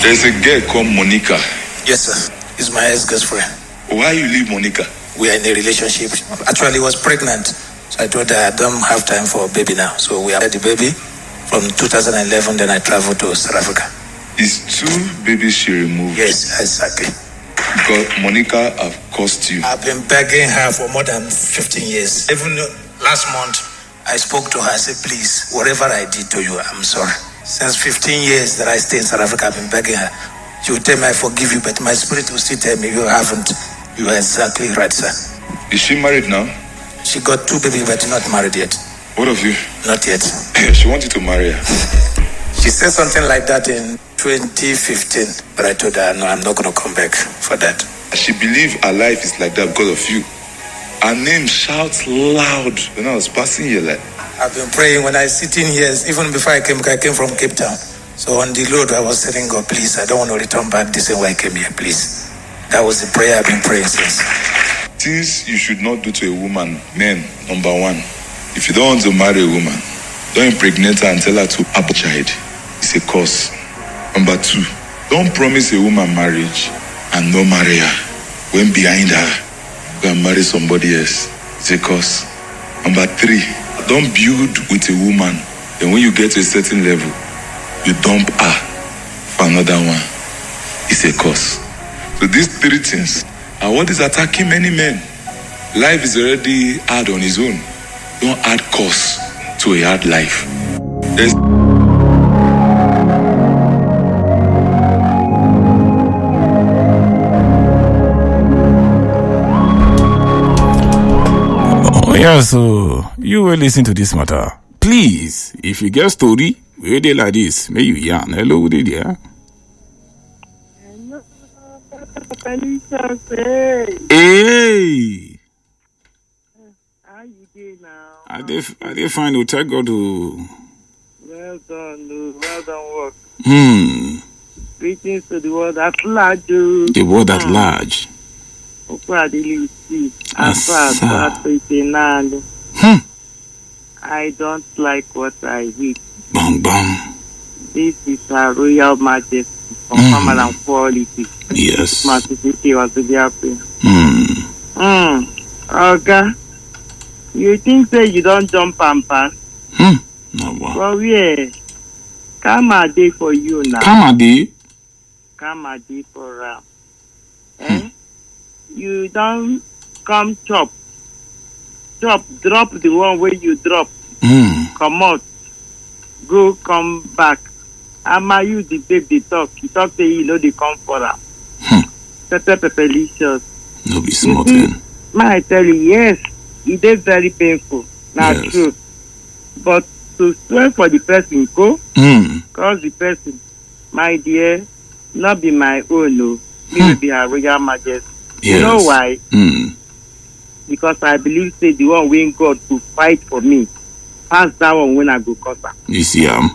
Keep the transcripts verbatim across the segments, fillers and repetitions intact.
There's a girl called Monica. Yes, sir. It's my ex-girlfriend. Why you leave Monica? We are in a relationship. Actually, I was pregnant. So I told her I don't have time for a baby now. So we had the baby from two thousand eleven. Then I traveled to South Africa. Is two babies she removed? Yes, exactly. Because Monica have cost you. I've been begging her for more than fifteen years. Even last month, I spoke to her. I said, please, whatever I did to you, I'm sorry. Since fifteen years that I stay in South Africa, I've been begging her. She will tell me I forgive you, but my spirit will still tell me you haven't. You are exactly right, sir. Is she married now? She got two babies, but not married yet. Both of you? Not yet. She wanted to marry her. She said something like that in twenty fifteen, but I told her, no, I'm not going to come back for that. She believed her life is like that because of you. Her name shouts loud when I was passing here. Like, I've been praying when I sit in here, even before I came, I came from Cape Town. So on the road, I was telling God, please, I don't want to return back the same way I came here, please. That was the prayer I've been praying since. Things you should not do to a woman, men, number one. If you don't want to marry a woman, don't impregnate her and tell her to have a child. It's a curse. Number two, don't promise a woman marriage and not marry her. When behind her, go and marry somebody else. It's a curse. Number three, don't build with a woman. Then when you get to a certain level, you dump her for another one. It's a curse. So these three things are what is attacking many men. Life is already hard on his own. Don't add curse to a hard life. There's oh yeah, so you will listen to this matter. Please, if you get story, we dey like this. May you yarn. Hello, good day, yeah? Hey! How you doing now? I dey, I dey fine. Oh, thank God. Oh. Well done, oh. Well done work. Hmm. Greetings to the world at large. Oh. The world at large. Hmm. I don't like what I read. Bam, bam. This is a royal majesty from Mm. Common and Quality. Yes. Majesty was to be happy. Hmm. Hmm. Okay. You think say you don't jump and pass? Hmm. No, wow. Well, yeah. Come a day for you now. Come a day. Come a day for um. Eh? You don't come chop. Chop. Drop the one where you drop. Hmm. Come out. Go come back. Ama you the babe they talk. You talk say you know they come for her. Hmm. Pepper pepperlicious. No be small thing. Man, I tell you, yes, it is very painful. Not Yes. true. But to swear for the person, go, Hmm. cause the person, my dear, not be my own, no. Me Hmm. will be her royal majesty. Yes. You know why? Hmm. Because I believe say the one when God will fight for me, pass that one when I go cause her. You see, um.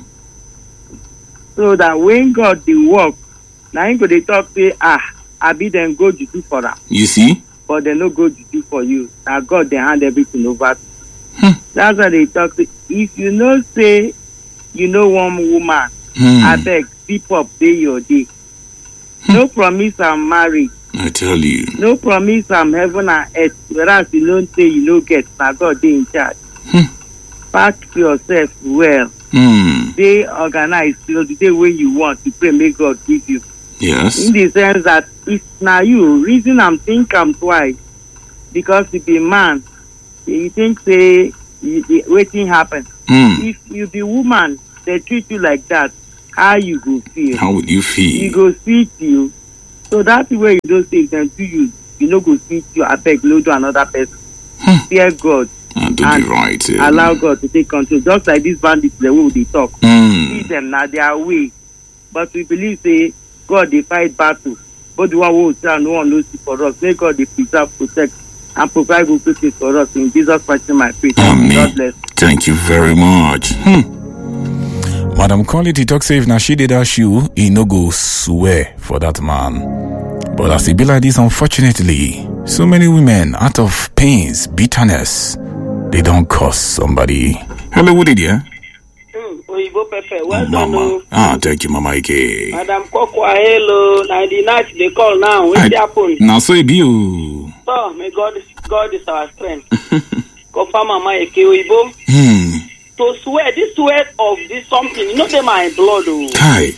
So that when God they work, now him go they talk say, ah, I be them go to do for her. You see? But they no go to do for you. Now God they hand everything over to Hmm. That's why they talk. Say, if you know, say, you know one woman, Hmm. I beg, keep up day your day. No promise I'm married. I tell you. No promise I'm heaven and earth. Whereas you don't say you don't get, now God they in charge. Hmm. Pack yourself well. Hmm. They organize till the day when you want to pray, may God give you. Yes. In the sense that it's now you. Reason I'm think I'm twice. Because if be man, you think say waiting happen. Hmm. If you be woman, they treat you like that, how you go feel? How would you You feel? go sweet you. So that's the way you don't say them to you. You know go sweet you. I beg no to another person. Hmm. Fear God. And do and the right. Um, Allow God to take control. Just like these bandits, the way they talk. Hmm. See them now their way. But we believe say God they fight battle. But the one who will tell no one knows it for us. May God they preserve, protect, and provide good places for us. In Jesus Christ, my prayer. Amen. God bless. Thank you very much. Hmm. Madam Quality talk say if na she did that shoe, he no go swear for that man. But as it be like this, unfortunately, so many women out of pains, bitterness, they don't curse somebody. Hello, what did you? Mm, Oyibo Pepe. Well Oh, done. Mama. Oh. Ah, thank you, Mama Ike. Madam Kokwa, hello. Now the night they call now. What's happened? Now, so it be you. So, may God, God is our strength. Confirm Mama Ike Oyibo. Hmm. To swear, this swear of this something, you know they my blood. Oh. Kai.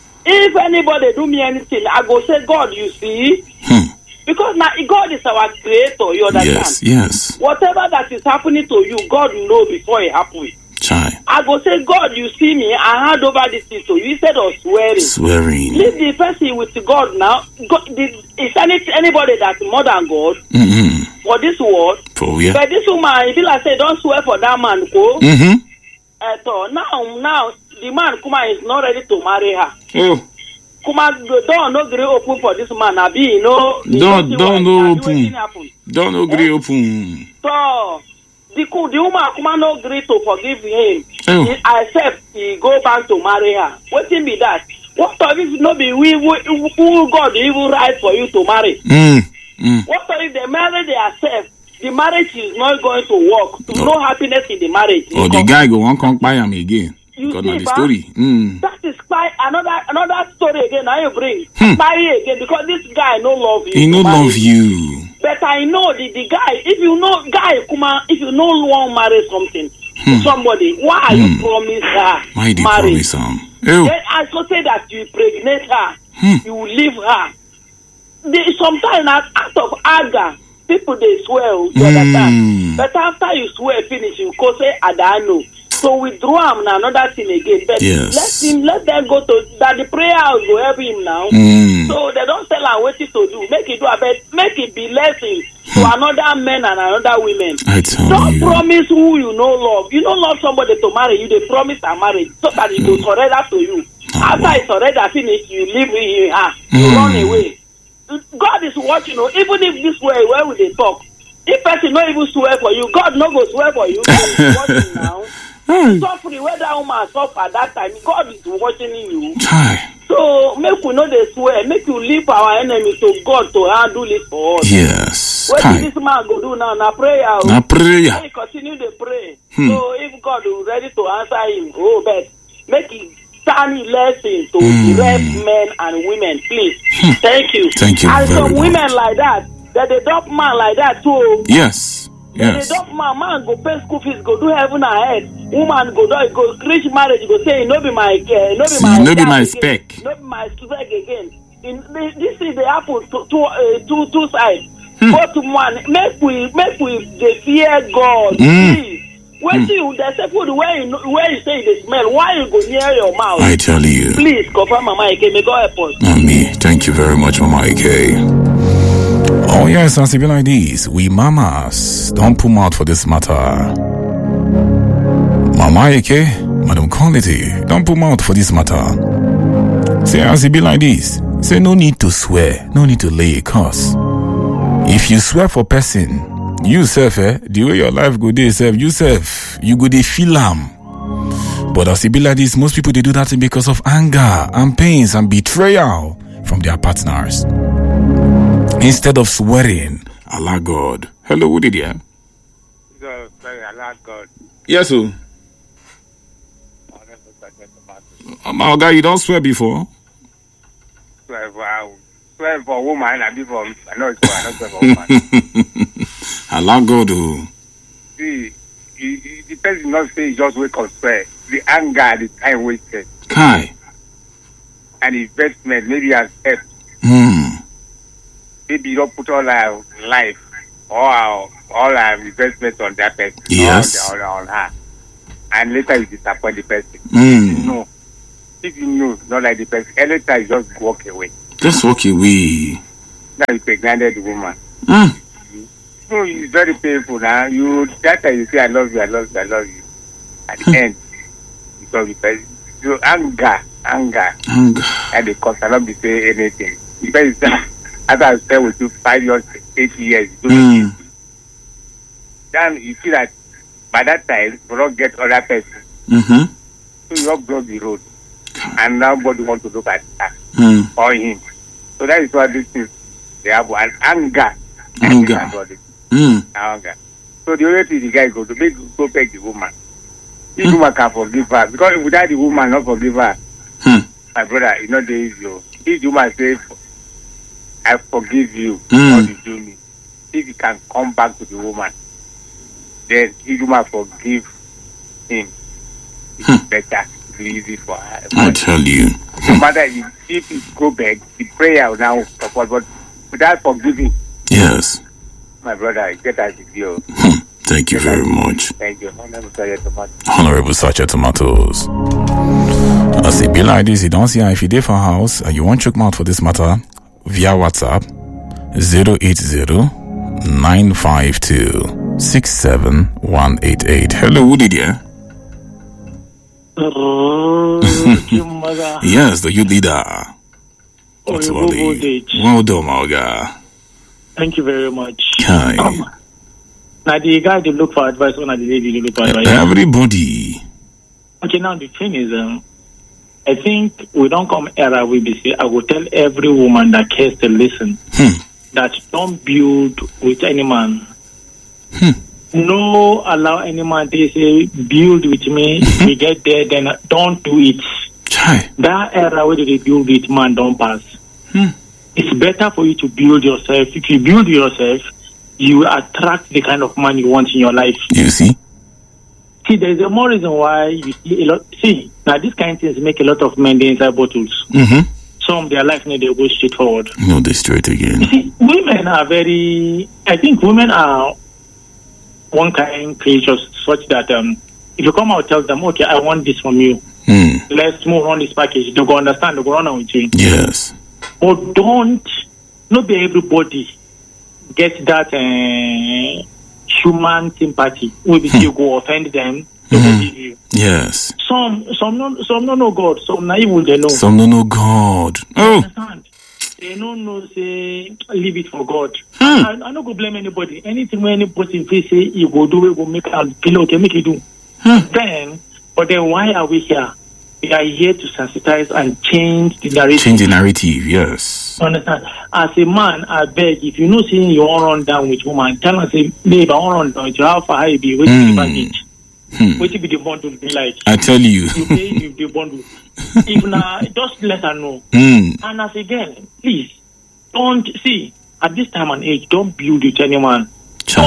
If anybody do me anything, I go say, God, you see. Hmm. Because now God is our creator, you understand? Yes, yes. Whatever that is happening to you, God know before it happens. Chai. I go say, God, you see me, I hand over this thing to you instead of swearing. Swearing. Leave the person with God now. God, the, is any, anybody that's more than God Mm-hmm. for this world? For real? But this woman, if you like say, don't swear for that man, go. Mm-hmm. At all. Now, now, the man, Kuma, is not ready to marry her. Oh. Kuma, the door no gree open for this man. Abi, you know. you Don't, see don't what- no abi wetin open. happen. Don't agree open. So, the, co- the woman Kuma no gree to forgive him. Oh. He accept he go back to marry her. Wetin be that? What if no be we who, who God even right for you to marry? Mm. Mm. What if the marriage they accept, the marriage is not going to work? Oh. No happiness in the marriage. Or the Because guy go on come buy him again. You Because see, of the ba? story. Mm. that is quite another another story again. Now you bring Hmm. marry again because this guy no love you. He to no marry love you. But I know the, the guy. If you know guy, Kuma, if you no want marry something to somebody, why are you promise her Why did you marriage? promise him? Oh. Then I also say that you impregnate her, Hmm. you leave her. They, sometimes out out of anger, people they swear. You Hmm. understand? But after you swear finish, you go say Adano. So withdraw him now another thing again. But Yes. let him let them go to that the prayer house go help him now. Mm. So they don't tell her what to do. Make it do a bet make it be lesson to another men and another women. I tell Don't you. promise who you know love. You don't love somebody to marry you, they promise a marriage so that it will surrender to you. After wow. it's surrender finish, you leave him her, you Mm. run away. God is watching you. Even if this way where would they talk? If person not even swear for you, God no go swear for you. God is watching now. Suffering where that woman suffer at that time, God is watching you. Chai. So make we know they swear, make you leave our enemy to God to handle it for us. Yes. What Kai. did this man go do now? Na prayer. oh. Na prayer. He continue to pray. Hmm. So if God is ready to answer him, oh, but make it stand lesson to Hmm. the rest men and women, please. Thank you. Thank you And very some much. women like that, that they dump man like that too. Yes. Yes. They dump man, man go pay school fees, go do heaven ahead. Woman go do go reach marriage, go say no be my, uh, no be See, my, no be guy my again. spec. no be my spec again. In this, this is the apple to two uh, two two sides. Hmm. Both one make we make we dey fear God. Hmm. Please. When you they say food where you know- where you say they smell, why you go near your mouth? I tell you. Please confirm Mama Ike, may God help us. And me. Thank you very much, Mama Ike. Oh yes, as it be like this, we mamas don't put mouth for this matter. Mama Ike, Madam Quality, don't put mouth for this matter. Say as it be like this, say no need to swear, no need to lay a curse. If you swear for person, you self, eh, the way your life go dey self, you self, you go dey feel am. But as it be like this, most people they do that because of anger and pains and betrayal from their partners. Instead of swearing, Allah God. Hello, who did you? So, sorry, Allah God. Yes, sir. Um, my guy, you don't swear before? Swear for, uh, swear for a woman, I be for, I know it's for, I know swear for a woman. Allah God. Oh. See, he, he, the person not say he just wake up swear. The anger, the time wasted, Kai. and investment, maybe as help. Hmm. Maybe you don't put all our life, all our, all our investment on that person. Yes. On, on, on her. And later you disappoint the person. Hmm. No. If you know, not like the person, anytime you just walk away. Just walk away. Now you pregnanted the woman. Hmm. No, it's very painful now. You that time you say I love you, I love you, I love you. At the end, because the person, so anger, anger, Anger. and the cause cannot be saying anything. Because after I stay with you five years, eight years, you don't Hmm. know. Then you feel that by that time you don't get other person, Mm-hmm. so you don't block the road, and nobody want to look at her Hmm. or him. So that is what this is. They have an anger. Anger. Hmm. Anger. So the only thing the guy go to make go beg the woman. This mm. woman can forgive her. Because without the woman not forgive her, Hmm. my brother, you know, there is you. If the woman say, I forgive you Mm. what you do me, if you can come back to the woman, then if the woman forgive him, it's Hmm. better, it's easy for her. I tell you. No matter if, if it go back, the prayer will now support, but without forgiving, Yes. my brother, get as with you. Hmm. Thank you very much. Thank you. Honorable Sergeant Tomato. Honorable Sacha Tomatoes. As it be like this, you don't see how if you did for house and you want to check out for this matter via WhatsApp zero eight zero nine five two six seven one eight eight. Hello, who did you? Yes, the youth leader. What's Oh, Wally? voltage. Well done, my guy. Thank you very much. Hi. Um, now the guy they look for advice, or now the lady they look for advice. Everybody. Okay, now the thing is, um, I think we don't come era we be say I will tell every woman that cares to listen Hmm. that don't build with any man. Hmm. No allow any man to say build with me. We get there, then don't do it. Chai. That era where they build with man don't pass. Hmm. It's better for you to build yourself. If you build yourself, you attract the kind of man you want in your life. You see? See, there's a more reason why you see a lot. See, now these kind of things make a lot of men they inside bottles. Mm-hmm. Some their life need they go straight forward. No, they straight again. You see, women are very. I think women are one kind of creatures such that um, if you come out tell them, okay, I want this from you. Hmm. Let's move on this package. They go understand. They go run on with you. Yes. But don't, not be everybody get that uh, human sympathy. Maybe Hmm. you go offend them, they Mhm. will give you. Yes. Some, some no, some no know God. Some naive they know. Some don't know God. You Oh. understand? They don't know say leave it for God. Hmm. I, I don't go blame anybody. Anything when anybody say say you go do, we go make am feel okay, make you do. Hmm. Then, but then why are we here? We are here to sensitize and change the narrative. Change the narrative, yes. Understand? As a man, I beg, if you know saying you want to run down with woman, tell her say, babe, I want to run down with you. How far you be? What Hmm. the package? Hmm. What be the bundle be like? I tell you. You pay with the bundle. If na, just let her know. Hmm. And as again, please don't see at this time and age, don't build with any man.